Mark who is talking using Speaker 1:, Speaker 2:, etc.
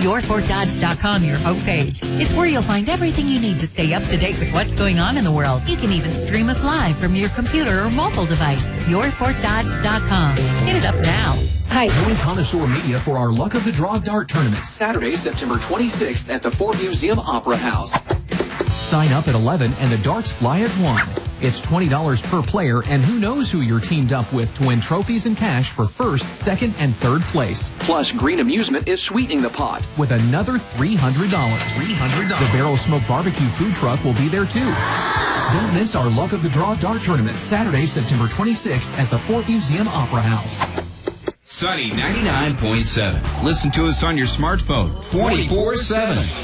Speaker 1: YourFortDodge.com, your homepage. It's where you'll find everything you need to stay up to date with what's going on in the world. You can even stream us live from your computer or mobile device. YourFortDodge.com. Hit it up now.
Speaker 2: Hi.
Speaker 3: Join Connoisseur Media for our Luck of the Draw Dart Tournament, Saturday, September 26th at the Ford Museum Opera House. Sign up at 11 and the darts fly at 1. It's $20 per player, and who knows who you're teamed up with to win trophies and cash for first, second, and third place.
Speaker 4: Plus, Green Amusement is sweetening the pot
Speaker 3: with another $300. The Barrel Smoke Barbecue food truck will be there too. Don't miss our Luck of the Draw Dart Tournament, Saturday, September 26th at the Fort Museum Opera House.
Speaker 5: Sunny 99.7. Listen to us on your smartphone 24/7.